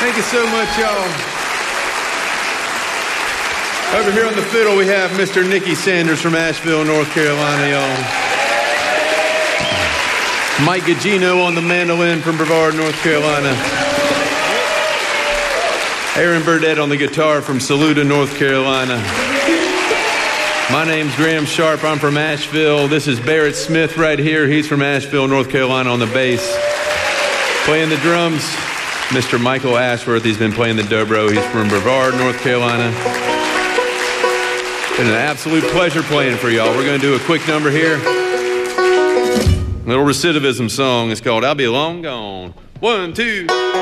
Thank you so much, y'all. Over here on the fiddle, we have Mr. Nicky Sanders from Asheville, North Carolina, y'all. Mike Gugino on the mandolin from Brevard, North Carolina. Aaron Burdett on the guitar from Saluda, North Carolina. My name's Graham Sharp. I'm from Asheville. This is Barrett Smith right here. He's from Asheville, North Carolina on the bass. Playing the drums, Mr. Michael Ashworth. He's been playing the dobro. He's from Brevard, North Carolina. Been an absolute pleasure playing for y'all. We're going to do a quick number here. A little recidivism song. It's called I'll Be Long Gone. 1, 2.